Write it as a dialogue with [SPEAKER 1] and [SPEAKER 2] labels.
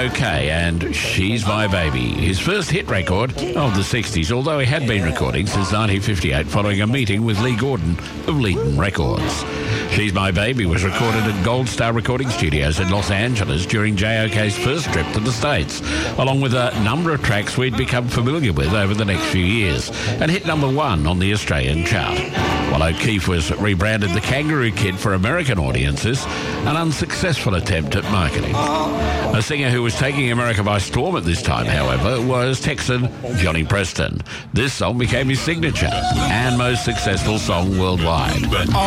[SPEAKER 1] J.O.K. and She's My Baby, his first hit record of the 60s, although he had been recording since 1958 following a meeting with Lee Gordon of Leaden Records. She's My Baby was recorded at Gold Star Recording Studios in Los Angeles during J.O.K.'s first trip to the States, along with a number of tracks we'd become familiar with over the next few years, and hit number one on the Australian chart. While O'Keefe was rebranded the Kangaroo Kid for American audiences, an unsuccessful attempt at marketing. A singer who was taking America by storm at this time, however, was Texan Johnny Preston. This song became his signature and most successful song worldwide.